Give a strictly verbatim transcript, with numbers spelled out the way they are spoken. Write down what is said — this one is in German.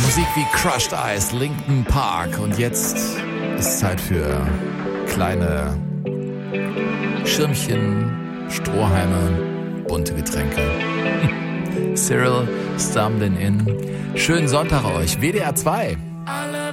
Musik wie Crushed Ice, Linkin Park. Und jetzt ist Zeit für kleine Schirmchen, Strohhalme, bunte Getränke. Cyril Stumbling In. Schönen Sonntag euch. W D R zwei.